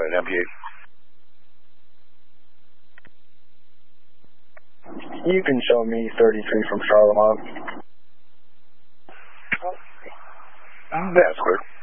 at MP8. You can show me 33 from Charlemont. That's clear.